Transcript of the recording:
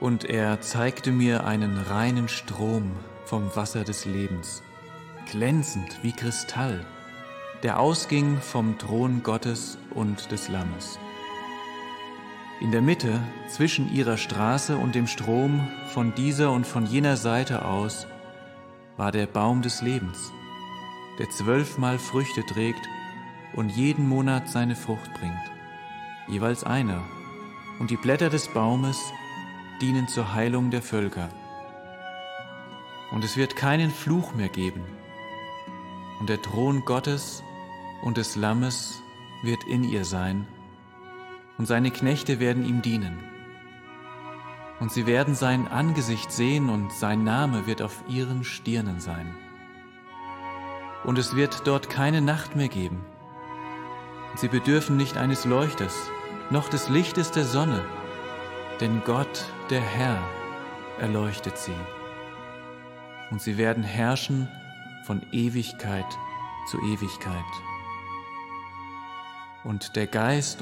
Und er zeigte mir einen reinen Strom vom Wasser des Lebens, glänzend wie Kristall, der ausging vom Thron Gottes und des Lammes. In der Mitte, zwischen ihrer Straße und dem Strom, von dieser und von jener Seite aus, war der Baum des Lebens, der 12-mal Früchte trägt und jeden Monat seine Frucht bringt, jeweils einer, und die Blätter des Baumes dienen zur Heilung der Völker. Und es wird keinen Fluch mehr geben, und der Thron Gottes und des Lammes wird in ihr sein, und seine Knechte werden ihm dienen. Und sie werden sein Angesicht sehen, und sein Name wird auf ihren Stirnen sein. Und es wird dort keine Nacht mehr geben. Und sie bedürfen nicht eines Leuchters, noch des Lichtes der Sonne, denn Gott, der Herr, erleuchtet sie. Und sie werden herrschen von Ewigkeit zu Ewigkeit. Und der Geist